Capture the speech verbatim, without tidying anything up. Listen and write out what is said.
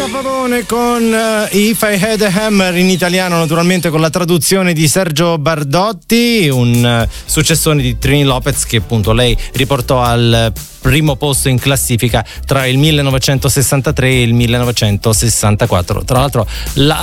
Caparone con uh, If I Had a Hammer, in italiano naturalmente con la traduzione di Sergio Bardotti, un uh, successore di Trini Lopez che appunto lei riportò al primo posto in classifica tra il millenovecentosessantatré e il millenovecentosessantaquattro. Tra l'altro la